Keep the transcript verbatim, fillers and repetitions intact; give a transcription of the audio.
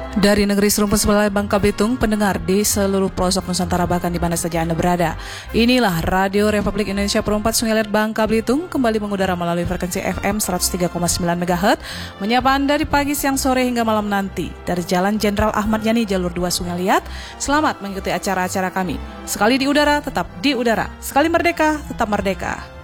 Dari negeri serumpun sebelah Bangka Belitung, pendengar di seluruh pelosok Nusantara bahkan di mana saja Anda berada. Inilah Radio Republik Indonesia Perempat Sungai Liat Bangka Belitung kembali mengudara melalui frekuensi F M seratus tiga koma sembilan megahertz, menyapa Anda di pagi, siang, sore hingga malam nanti dari Jalan Jenderal Ahmad Yani jalur dua Sungai Liat. Selamat mengikuti acara-acara kami. Sekali di udara, tetap di udara. Sekali merdeka, tetap merdeka.